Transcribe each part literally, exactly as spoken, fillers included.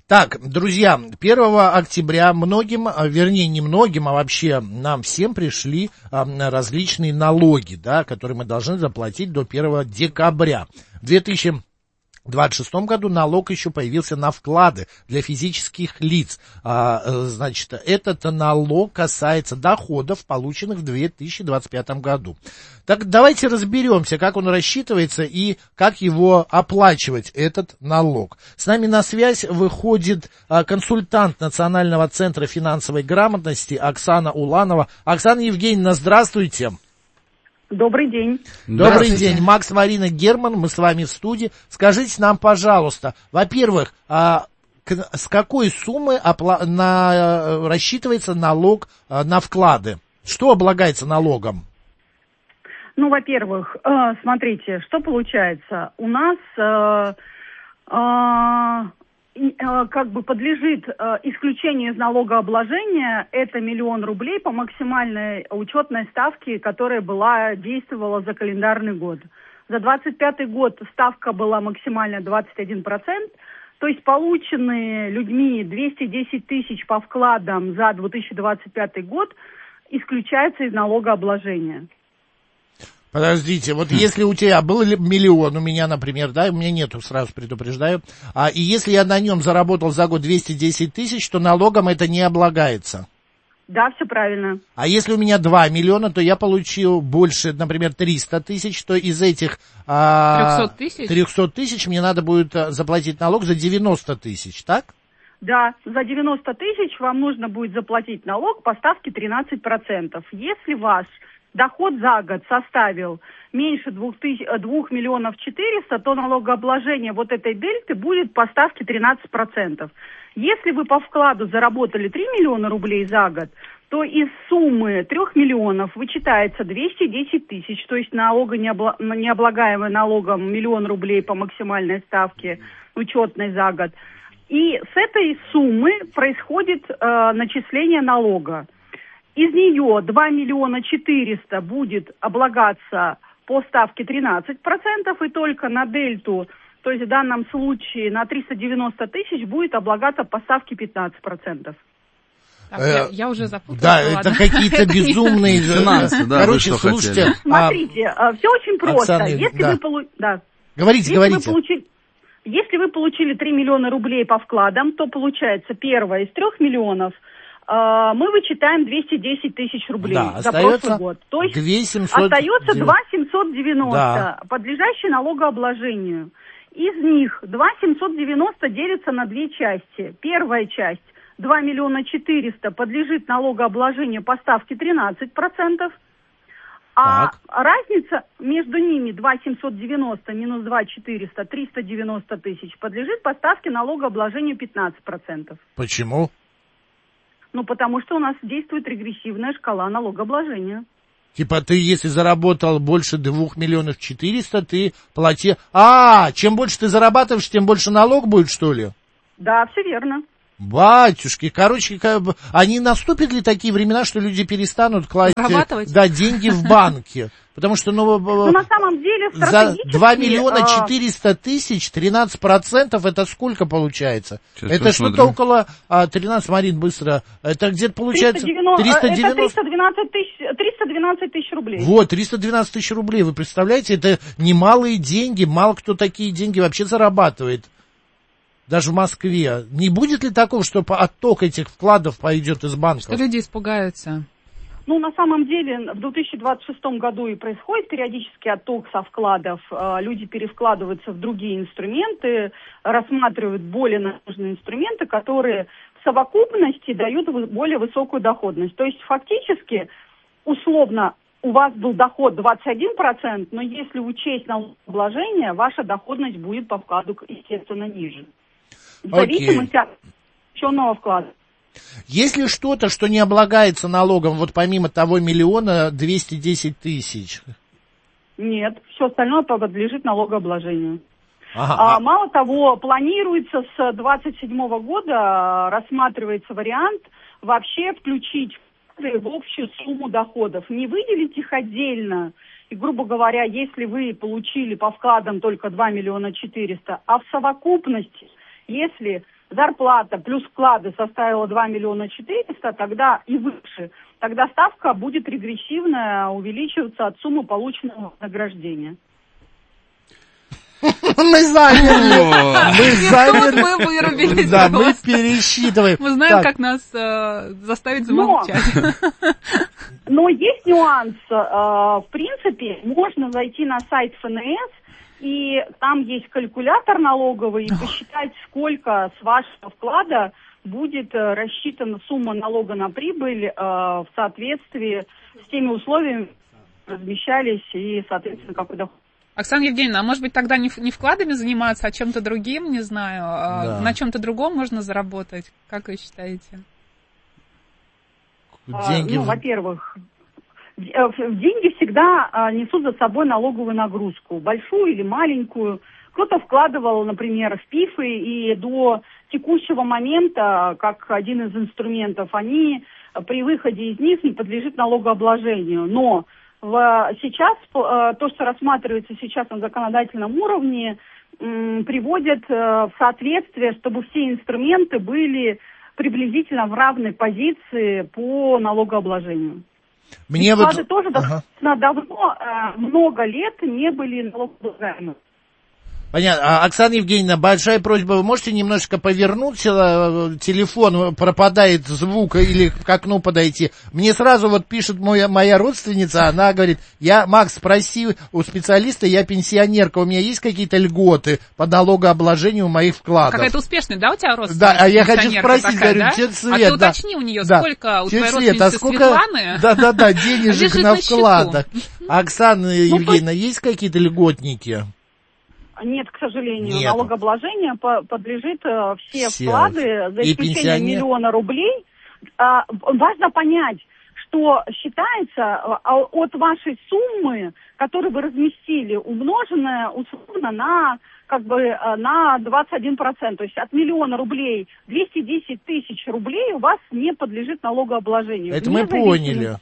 Так, друзья, первого октября многим, вернее, не многим, а вообще нам всем пришли а, различные налоги, да, которые мы должны заплатить до первого декабря. В две тысячи двадцать шестом году налог еще появился на вклады для физических лиц. А, значит, этот налог касается доходов, полученных в две тысячи двадцать пятом году. Так давайте разберемся, как он рассчитывается и как его оплачивать, этот налог. С нами на связь выходит а, консультант Национального центра финансовой грамотности Оксана Уланова. Оксана Евгеньевна, здравствуйте. Добрый день. Добрый день. Макс, Марина, Герман, мы с вами в студии. Скажите нам, пожалуйста, во-первых, а, к, с какой суммы опла- на, рассчитывается налог а, на вклады? Что облагается налогом? Ну, во-первых, э, смотрите, что получается. У нас э, э, э, как бы подлежит э, исключению из налогообложения это миллион рублей по максимальной учетной ставке, которая была действовала за календарный год. За двадцать пятый год ставка была максимальная двадцать один процент, то есть полученные людьми двести десять тысяч по вкладам за две тысячи двадцать пятый год исключаются из налогообложения. Подождите, вот если у тебя был миллион, у меня, например, да, у меня нету, сразу предупреждаю, а, и если я на нем заработал за год двести десять тысяч, то налогом это не облагается. Да, все правильно. А если у меня два миллиона, то я получил больше, например, триста тысяч, то из этих а, трехсот тысяч мне надо будет заплатить налог за девяносто тысяч, так? Да, за девяносто тысяч вам нужно будет заплатить налог по ставке тринадцать процентов. Если ваш доход за год составил меньше двух миллионов четырёхсот, то налогообложение вот этой дельты будет по ставке тринадцать процентов. Если вы по вкладу заработали три миллиона рублей за год, то из суммы трех миллионов вычитается двести десять тысяч, то есть налога необлагаемый налогом миллион рублей по максимальной ставке учетной за год. И с этой суммы происходит э, начисление налога. Из нее два миллиона четыреста будет облагаться по ставке тринадцать процентов, и только на дельту, то есть в данном случае на триста девяносто тысяч, будет облагаться по ставке пятнадцать процентов. Так, я, я уже запуталась. Да, ладно. это какие-то безумные финансы. Короче, слушайте. Смотрите, все очень просто. Если вы получили... Говорите, говорите. Если вы получили три миллиона рублей по вкладам, то получается первое из трех миллионов мы вычитаем двести десять тысяч рублей да, за прошлый год. То есть две тысячи семьсот... остается два тысячи семьсот девяносто, да. подлежащие налогообложению. Из них два тысячи семьсот девяносто делится на две части. Первая часть два миллиона четыреста подлежит налогообложению по ставке тринадцать процентов. А так. разница между ними два тысячи семьсот девяносто минус два тысячи четыреста, триста девяносто тысяч, подлежит по ставке налогообложению пятнадцать процентов. Почему? Ну, потому что у нас действует регрессивная шкала налогообложения. Типа ты, если заработал больше двух миллионов четыреста, ты плати... А, чем больше ты зарабатываешь, тем больше налог будет, что ли? Да, все верно. Батюшки, короче, как бы, они наступят ли такие времена, что люди перестанут класть да, деньги в банке? Потому что, ну, ну на самом деле, за два миллиона четыреста тысяч, тринадцать процентов, это сколько получается? Сейчас это что-то около, а, тринадцать, Марин, быстро, это где-то получается триста девяносто, это триста двенадцать тысяч, триста двенадцать тысяч рублей. Вот, триста двенадцать тысяч рублей, вы представляете, это немалые деньги, мало кто такие деньги вообще зарабатывает. Даже в Москве. Не будет ли такого, что отток этих вкладов пойдет из банков? Что люди испугаются? Ну, на самом деле, в две тысячи двадцать шестом году и происходит периодический отток со вкладов. Люди перевкладываются в другие инструменты, рассматривают более надежные инструменты, которые в совокупности дают более высокую доходность. То есть, фактически, условно, у вас был доход двадцать один процент, но если учесть налогообложение, ваша доходность будет по вкладу, естественно, ниже. В зависимости от учетного вклада. Есть ли что-то, что не облагается налогом, вот помимо того миллиона двести десять тысяч? Нет, все остальное подлежит налогообложению. Ага. А, мало того, планируется с двадцать седьмого года, рассматривается вариант вообще включить в общую сумму доходов. Не выделить их отдельно. И, грубо говоря, если вы получили по вкладам только два миллиона четыреста, а в совокупности, если зарплата плюс вклады составила два миллиона четыреста, тогда и выше, тогда ставка будет регрессивная, увеличиваться от суммы полученного вознаграждения. Мы заняли. Мы заняли. Мы вырубились. Да, мы пересчитываем. Мы знаем, как нас заставить замолчать. Но есть нюанс. В принципе, можно зайти на сайт эф эн эс, и там есть калькулятор налоговый, и посчитать, сколько с вашего вклада будет рассчитана сумма налога на прибыль в соответствии с теми условиями, размещались, и, соответственно, какой доход. Оксана Евгеньевна, а может быть тогда не, не вкладами заниматься, а чем-то другим, не знаю, да. На чем-то другом можно заработать? Как вы считаете? Деньги... Ну, во-первых, деньги всегда несут за собой налоговую нагрузку, большую или маленькую. Кто-то вкладывал, например, в ПИФы, и до текущего момента, как один из инструментов, они при выходе из них не подлежат налогообложению. Но сейчас то, что рассматривается сейчас на законодательном уровне, приводит в соответствие, чтобы все инструменты были приблизительно в равной позиции по налогообложению. Мне вклады вот... тоже ага. достаточно давно, много лет не были налогооблагаемы. Понятно. Оксана Евгеньевна, большая просьба, вы можете немножко повернуть телефон, пропадает звук, или к окну подойти. Мне сразу вот пишет моя, моя родственница, она говорит, я, Макс, спроси у специалиста, я пенсионерка, у меня есть какие-то льготы по налогообложению моих вкладов? Какая-то успешная, да, у тебя родственница? Да, а я хочу спросить, такая, говорю, да? тетя Свет, а ты да, уточни у нее, да, сколько у твоей Свет, родственницы а сколько, Светланы? Да-да-да, денежек на вкладах. Оксана ну, Евгеньевна, есть какие-то льготники? Нет, к сожалению, Нет. Налогообложение подлежит э, все, все вклады, за исключением миллиона рублей. А, важно понять, что считается от вашей суммы, которую вы разместили, умноженная условно на как бы на двадцать один процент. То есть от миллиона рублей двести десять тысяч рублей у вас не подлежит налогообложению. Это мы поняли.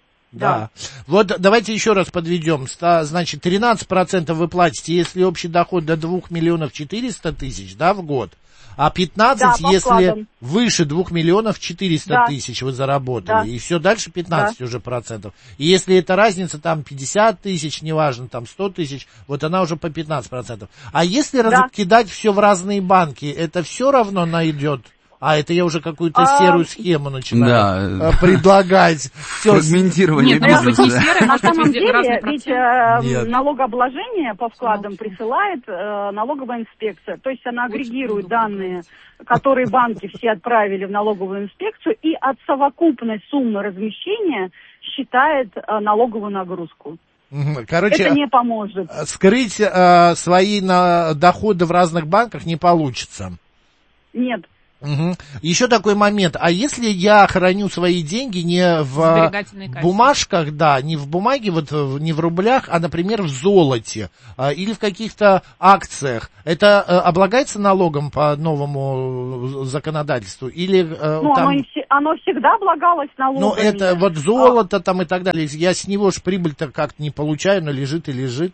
Да. да. Вот давайте еще раз подведем. Значит, тринадцать процентов вы платите, если общий доход до двух миллионов четырёхсот тысяч, да, в год. А пятнадцать, да, если выше двух миллионов четырёхсот тысяч вы заработали. Да. И все дальше пятнадцать да. уже процентов. И если эта разница там пятьдесят тысяч, неважно, там сто тысяч, вот она уже по пятнадцать процентов. А если да. раскидать все в разные банки, это все равно найдет? А, это я уже какую-то а... серую схему начинаю да. предлагать. Фрагментирование бизнеса. Да. На самом деле, ведь э, налогообложение по вкладам присылает э, налоговая инспекция. То есть она агрегирует данные, которые банки все отправили в налоговую инспекцию, и от совокупной суммы размещения считает э, налоговую нагрузку. Короче, это не поможет. Скрыть э, свои на, доходы в разных банках не получится. Нет. Угу. Еще такой момент, а если я храню свои деньги не в бумажках, да, не в бумаге, вот не в рублях, а, например, в золоте а, или в каких-то акциях, это а, облагается налогом по новому законодательству? Или, а, ну, там... оно, оно всегда облагалось налогом. Ну, это вот золото а... там и так далее, я с него ж прибыль-то как-то не получаю, но лежит и лежит.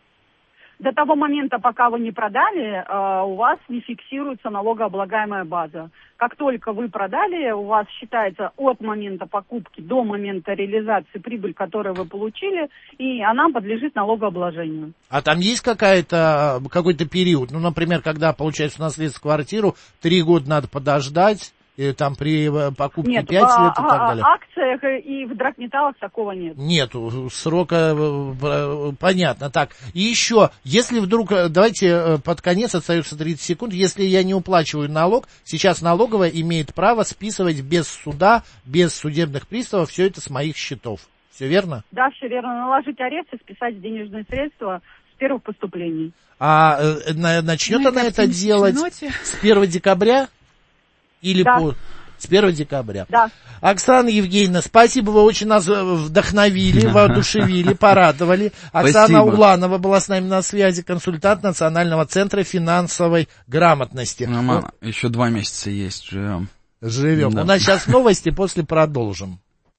До того момента, пока вы не продали, у вас не фиксируется налогооблагаемая база. Как только вы продали, у вас считается от момента покупки до момента реализации прибыль, которую вы получили, и она подлежит налогообложению. А там есть какая-то, какой-то период? Ну, например, когда получается наследство квартиру, три года надо подождать, и там при покупке нет, пять лет и так далее. Нет, в акциях и в драгметаллах такого нет. Нету, срока понятно. Так, и еще, если вдруг, давайте под конец, остается тридцать секунд, если я не уплачиваю налог, сейчас налоговая имеет право списывать без суда, без судебных приставов все это с моих счетов. Все верно? Да, все верно. Наложить арест и списать денежные средства с первых поступлений. А э, начнет ну, она это делать ноте. С первого декабря? Или да. по... с первого декабря. Да. Оксана Евгеньевна, спасибо, вы очень нас вдохновили, воодушевили, порадовали. Оксана спасибо. Уланова была с нами на связи, консультант Национального центра финансовой грамотности. Ну, мама, вот. Еще два месяца есть, живем. Живем. Да. У нас сейчас новости, после продолжим.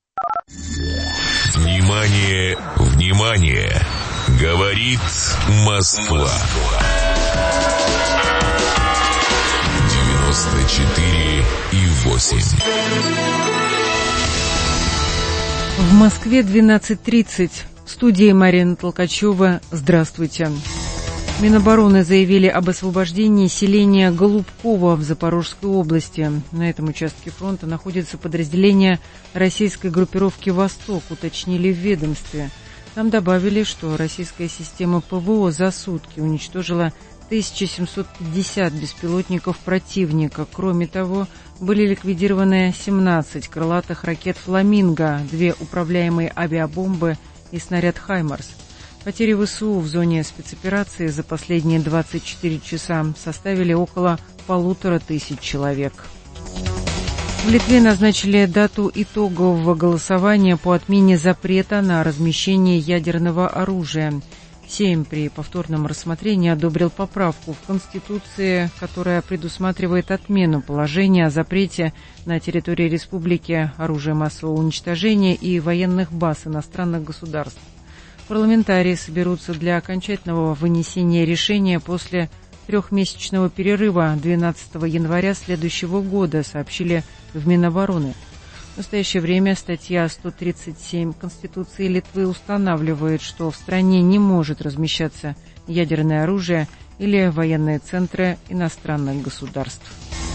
Внимание, внимание, говорит Москва. девяносто четыре восемь. В Москве двенадцать тридцать. В студии Марина Толкачева. Здравствуйте. Минобороны заявили об освобождении селения Голубково в Запорожской области. На этом участке фронта находится подразделение российской группировки «Восток», уточнили в ведомстве. Там добавили, что российская система ПВО за сутки уничтожила тысяча семьсот пятьдесят беспилотников противника. Кроме того, были ликвидированы семнадцать крылатых ракет «Фламинго», две управляемые авиабомбы и снаряд «Хаймарс». Потери ВСУ в зоне спецоперации за последние двадцать четыре часа составили около полутора тысяч человек. В Литве назначили дату итогового голосования по отмене запрета на размещение ядерного оружия. Сейм при повторном рассмотрении одобрил поправку в Конституции, которая предусматривает отмену положения о запрете на территории республики оружия массового уничтожения и военных баз иностранных государств. Парламентарии соберутся для окончательного вынесения решения после трехмесячного перерыва двенадцатого января следующего года, сообщили в Минобороны. В настоящее время статья сто тридцать семь Конституции Литвы устанавливает, что в стране не может размещаться ядерное оружие или военные центры иностранных государств.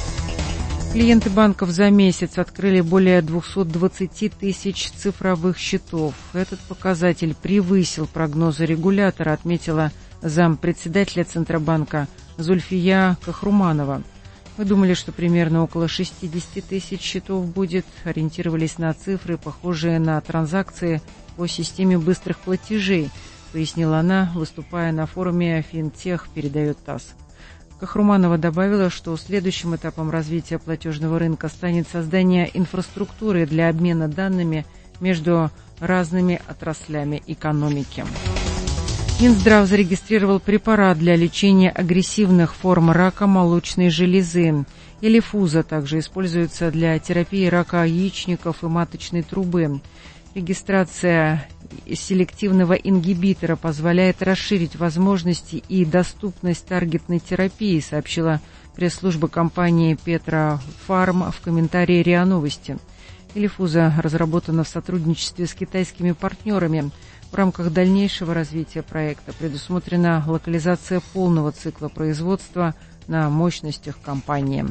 Клиенты банков за месяц открыли более двести двадцать тысяч цифровых счетов. Этот показатель превысил прогнозы регулятора, отметила зампредседателя Центробанка Зульфия Кахруманова. Мы думали, что примерно около шестьдесят тысяч счетов будет, ориентировались на цифры, похожие на транзакции по системе быстрых платежей, пояснила она, выступая на форуме «Финтех», передает ТАСС. Кахруманова добавила, что следующим этапом развития платежного рынка станет создание инфраструктуры для обмена данными между разными отраслями экономики. Минздрав зарегистрировал препарат для лечения агрессивных форм рака молочной железы. Элифуза также используется для терапии рака яичников и маточной трубы. Регистрация селективного ингибитора позволяет расширить возможности и доступность таргетной терапии, сообщила пресс-служба компании Петрофарм в комментарии РИА Новости. Элифуза разработана в сотрудничестве с китайскими партнерами. В рамках дальнейшего развития проекта предусмотрена локализация полного цикла производства на мощностях компании.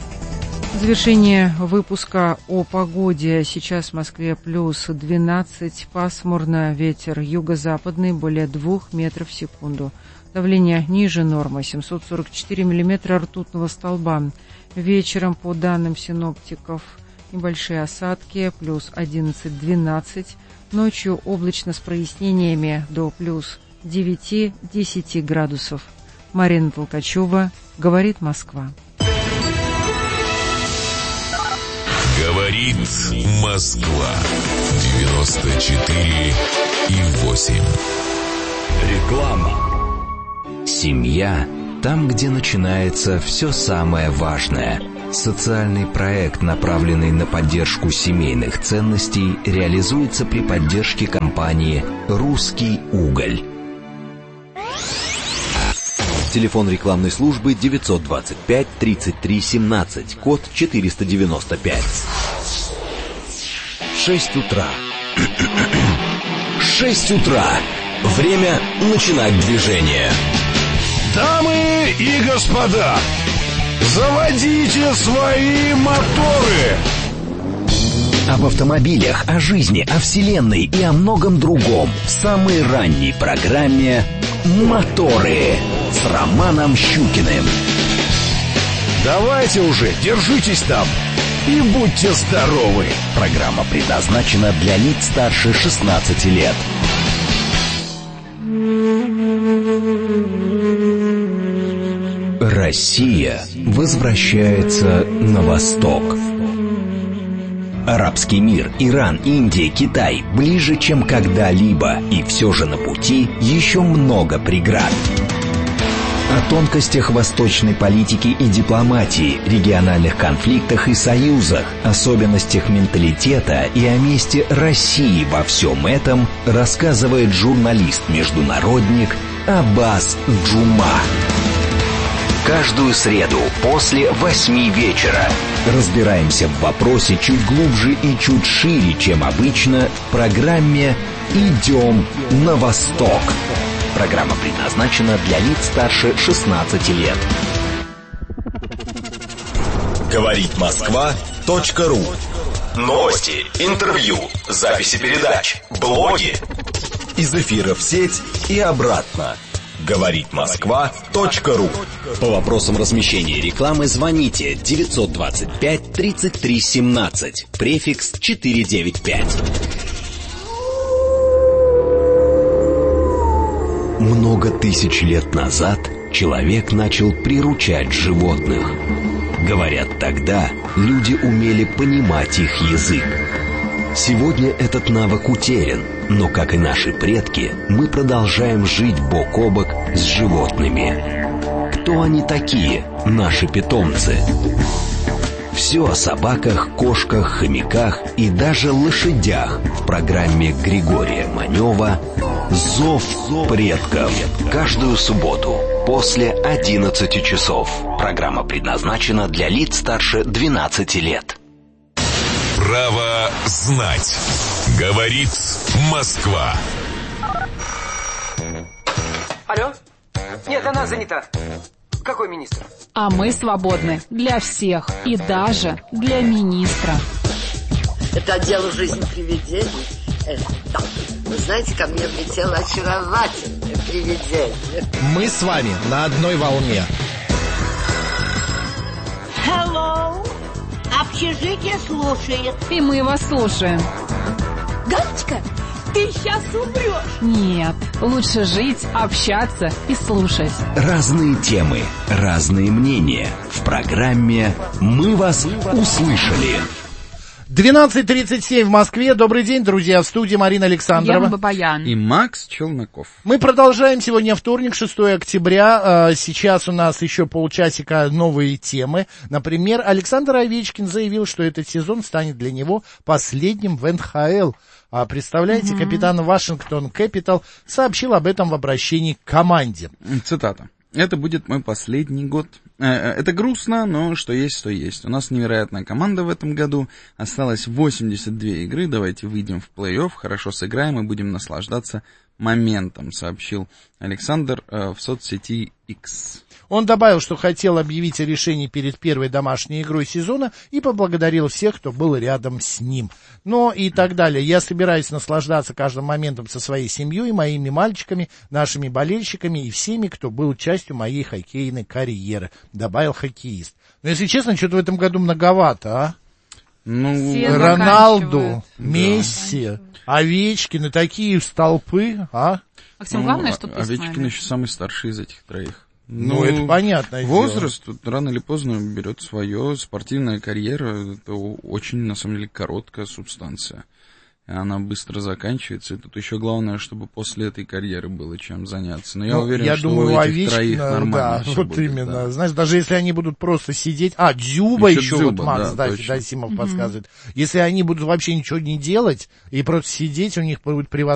В завершение выпуска о погоде. Сейчас в Москве плюс двенадцать, пасмурно, ветер юго-западный более двух метров в секунду. Давление ниже нормы, семьсот сорок четыре миллиметра ртутного столба. Вечером, по данным синоптиков, небольшие осадки, плюс одиннадцать-двенадцать. Ночью облачно с прояснениями до плюс девять-десять градусов. Марина Толкачева, говорит Москва. Говорит Москва. девяносто четыре и восемь. Реклама. Семья там, где начинается все самое важное. Социальный проект, направленный на поддержку семейных ценностей, реализуется при поддержке компании «Русский уголь». Телефон рекламной службы девятьсот двадцать пять тридцать три семнадцать, код четыреста девяносто пять. Шесть утра. Шесть утра. Время начинать движение. Дамы и господа, заводите свои моторы! Об автомобилях, о жизни, о вселенной и о многом другом в самой ранней программе «Моторы» с Романом Щукиным. Давайте уже, держитесь там и будьте здоровы. Программа предназначена для лиц старше шестнадцати лет. Россия возвращается на восток. Арабский мир, Иран, Индия, Китай ближе, чем когда-либо, и все же на пути еще много преград. О тонкостях восточной политики и дипломатии, региональных конфликтах и союзах, особенностях менталитета и о месте России во всем этом рассказывает журналист-международник Аббас Джума. Каждую среду после восьми вечера. Разбираемся в вопросе чуть глубже и чуть шире, чем обычно, в программе «Идем на восток». Программа предназначена для лиц старше шестнадцати лет. Говорит Москва точка ру. Новости, интервью, записи передач, блоги. Из эфира в сеть и обратно. Говорит Москва точка ру. По вопросам размещения рекламы звоните девятьсот двадцать пять тридцать три семнадцать, префикс четыреста девяносто пять. Много тысяч лет назад человек начал приручать животных. Говорят, тогда люди умели понимать их язык. Сегодня этот навык утерян, но, как и наши предки, мы продолжаем жить бок о бок с животными. Кто они такие, наши питомцы? Все о собаках, кошках, хомяках и даже лошадях в программе Григория Манева «Зов предков». Каждую субботу после одиннадцати часов. Программа предназначена для лиц старше двенадцати лет. Право знать. Говорит Москва. Алло? Нет, она занята. Какой министр? А мы свободны для всех и даже для министра. Это отдел «Жизнь привидений». Э, да. Вы знаете, ко мне влетело очаровательное привидение. Мы с вами на одной волне. Hello. Общежитие слушает. И мы вас слушаем. Галочка, ты сейчас умрешь. Нет, лучше жить, общаться и слушать. Разные темы, разные мнения. В программе «Мы вас услышали». двенадцать тридцать семь в Москве. Добрый день, друзья. В студии Марина Александрова. Яна Бабаян. И Макс Челноков. Мы продолжаем. Сегодня вторник, шестое октября. Сейчас у нас еще полчасика новые темы. Например, Александр Овечкин заявил, что этот сезон станет для него последним в эн ха эл. А представляете, mm-hmm. капитан Вашингтон Кэпитал сообщил об этом в обращении к команде. Цитата. Это будет мой последний год. Это грустно, но что есть, то есть. У нас невероятная команда в этом году. Осталось восемьдесят две игры. Давайте выйдем в плей-офф, хорошо сыграем и будем наслаждаться моментом, сообщил Александр в соцсети X. Он добавил, что хотел объявить о решении перед первой домашней игрой сезона и поблагодарил всех, кто был рядом с ним. Но и так далее. Я собираюсь наслаждаться каждым моментом со своей семьей, моими мальчиками, нашими болельщиками и всеми, кто был частью моей хоккейной карьеры, добавил хоккеист. Но, если честно, что-то в этом году многовато, а? Ну, Роналду, Месси, Овечкин и такие столпы, а? Максим, ну, главное, что Овечкин еще самый старший из этих троих. Ну, ну это понятно. Возраст тут рано или поздно берет свое. Спортивная карьера — это очень, на самом деле, короткая субстанция. И она быстро заканчивается. И тут еще главное, чтобы после этой карьеры было чем заняться. Но я ну, уверен, я что думаю, у этих Овечкина, троих нормально да, вот будет, именно. Да. Знаешь, даже если они будут просто сидеть... А, Дзюба еще, еще Дзюба, вот Макс да, да, Федосимов mm-hmm. подсказывает. Если они будут вообще ничего не делать и просто сидеть, у них будет превосходство.